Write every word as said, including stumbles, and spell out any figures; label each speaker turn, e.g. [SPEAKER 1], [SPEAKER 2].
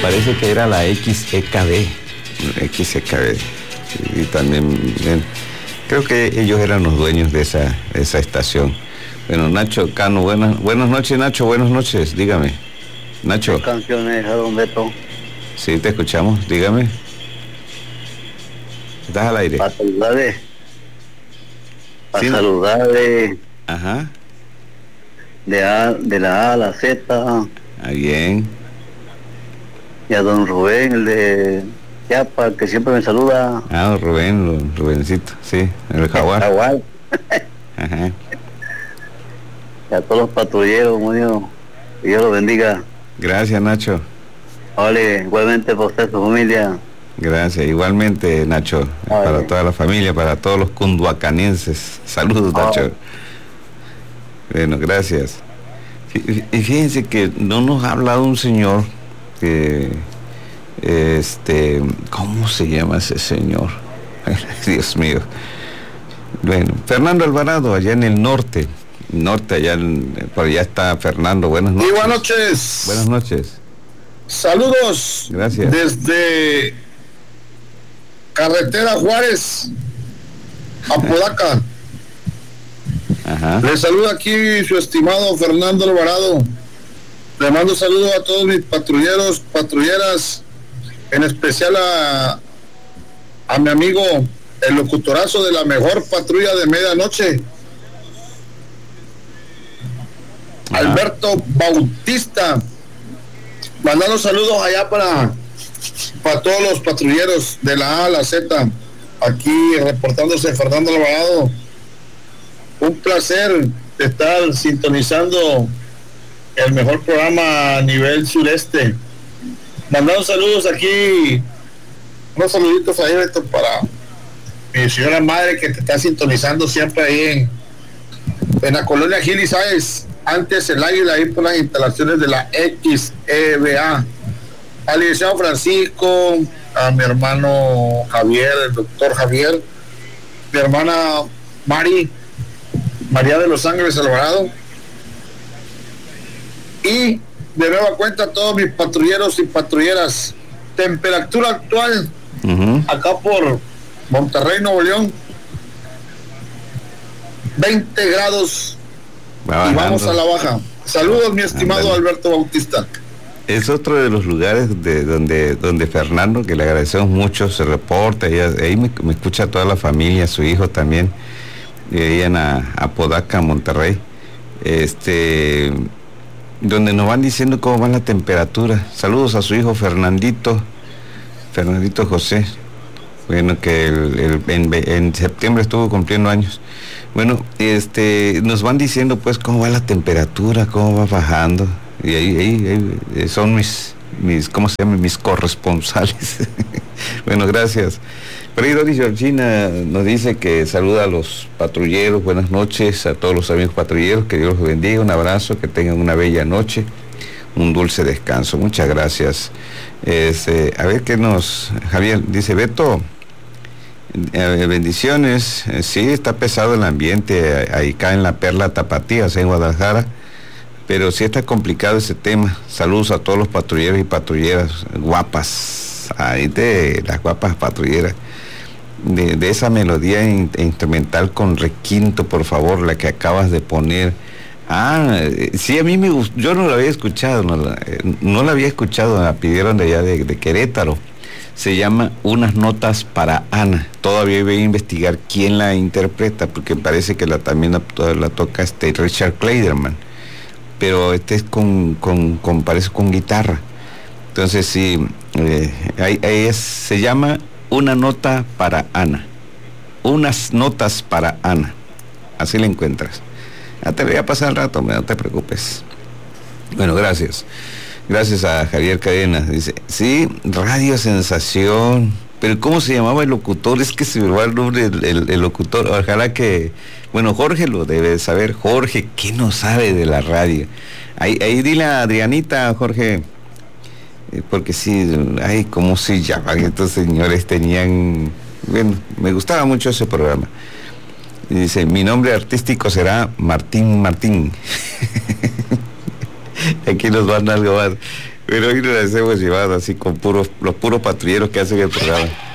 [SPEAKER 1] parece que era la X E K B. X E K B. Y también, bien, creo que ellos eran los dueños de esa, de esa estación. Bueno, Nacho Cano, buenas, buenas noches, Nacho, buenas noches, dígame. Nacho.
[SPEAKER 2] ¿Qué canciones, don Beto?
[SPEAKER 1] Sí, te escuchamos, dígame. ¿Estás al aire?
[SPEAKER 2] Para saludarle. Para
[SPEAKER 1] Sí.
[SPEAKER 2] saludarle.
[SPEAKER 1] Ajá.
[SPEAKER 2] De, a, de la A a la Z.
[SPEAKER 1] Ah, bien.
[SPEAKER 2] Y a don Rubén, el de Chiapa, que siempre me saluda.
[SPEAKER 1] Ah, Rubén, Rubencito, sí, el jaguar.
[SPEAKER 2] Jaguar.
[SPEAKER 1] Ajá.
[SPEAKER 2] Y a todos los patrulleros, muy Dios. Que Dios los bendiga.
[SPEAKER 1] Gracias, Nacho.
[SPEAKER 2] Vale, igualmente por usted, su familia.
[SPEAKER 1] Gracias, igualmente, Nacho.
[SPEAKER 2] Vale.
[SPEAKER 1] Para toda la familia, para todos los cunduacanenses. Saludos, Nacho.
[SPEAKER 2] Vale.
[SPEAKER 1] Bueno, gracias. Y fíjense que no nos ha hablado un señor que, este, ¿cómo se llama ese señor? Dios mío. Bueno, Fernando Alvarado, allá en el norte, norte, allá, en, por allá está Fernando, buenas noches.
[SPEAKER 3] Y buenas noches.
[SPEAKER 1] Buenas noches.
[SPEAKER 3] Saludos.
[SPEAKER 1] Gracias.
[SPEAKER 3] Desde Carretera Juárez, Apodaca.
[SPEAKER 1] Ajá.
[SPEAKER 3] Le saluda aquí su estimado Fernando Alvarado. Le mando saludos a todos mis patrulleros, patrulleras, en especial a, a mi amigo, el locutorazo de la mejor patrulla de medianoche,
[SPEAKER 1] Ajá.
[SPEAKER 3] Alberto Bautista. Mandando saludos allá para, para todos los patrulleros de la A a la Z. Aquí reportándose Fernando Alvarado. Un placer estar sintonizando el mejor programa a nivel sureste. Mandando saludos aquí, unos saluditos ahí, Beto, para mi señora madre que te está sintonizando siempre ahí en, en la colonia Gil y Sáez, antes el Águila, ahí por las instalaciones de la X E B A. Al licenciado Francisco, a mi hermano Javier, el doctor Javier, mi hermana Mari, María de los Ángeles Alvarado, y de nueva cuenta a todos mis patrulleros y patrulleras. Temperatura actual,
[SPEAKER 1] Uh-huh.
[SPEAKER 3] acá por Monterrey, Nuevo León, veinte grados,
[SPEAKER 1] Va
[SPEAKER 3] y vamos
[SPEAKER 1] bajando.
[SPEAKER 3] a la baja. Saludos, mi estimado
[SPEAKER 1] Ándale.
[SPEAKER 3] Alberto Bautista.
[SPEAKER 1] Es otro de los lugares de donde donde Fernando, que le agradecemos mucho, se reporta, y ahí me, me escucha toda la familia, su hijo también, y ahí en a- Apodaca, Monterrey, este, donde nos van diciendo cómo va la temperatura. Saludos a su hijo Fernandito, Fernandito José, bueno, que el, el- en, ve- en septiembre estuvo cumpliendo años. Bueno, este, nos van diciendo pues cómo va la temperatura, cómo va bajando, y ahí, ahí, ahí son mis, mis, ¿cómo se llama? Mis corresponsales. Bueno, gracias. Por ahí Doris Georgina nos dice que saluda a los patrulleros, buenas noches a todos los amigos patrulleros, que Dios los bendiga, un abrazo, que tengan una bella noche, un dulce descanso. Muchas gracias. Este, a ver qué nos, Javier, dice Beto, eh, bendiciones. Eh, sí, está pesado el ambiente, ahí cae en la Perla Tapatía, en Guadalajara, pero sí está complicado ese tema. Saludos a todos los patrulleros y patrulleras guapas, ahí de las guapas patrulleras, de, de esa melodía in, instrumental con requinto, por favor, la que acabas de poner. Ah, eh, sí, a mí me gustó, yo no la había escuchado, no la, eh, no la había escuchado, me la pidieron de allá de, de Querétaro. Se llama Unas Notas para Ana. Todavía voy a investigar quién la interpreta, porque parece que la también la, la toca este Richard Clayderman, pero este es con, con, con parece con guitarra. Entonces sí, eh, ahí, ahí es, se llama Una Nota para Ana. Unas Notas para Ana. Así la encuentras. Ya te voy a pasar el rato, no te preocupes. Bueno, gracias. Gracias a Javier Cadena. Dice, sí, Radio Sensación. Pero ¿cómo se llamaba el locutor? Es que se me va el nombre del el, el locutor. Ojalá que, bueno, Jorge lo debe saber. Jorge, ¿qué no sabe de la radio? Ahí, ahí dile a Adrianita, Jorge, eh, porque sí, ay, cómo se llaman estos señores, tenían, bueno, me gustaba mucho ese programa. Y dice, mi nombre artístico será Martín Martín. Aquí nos van algo más. Pero hoy nos las hemos llevado así con puros, los puros patrulleros que hacen el programa.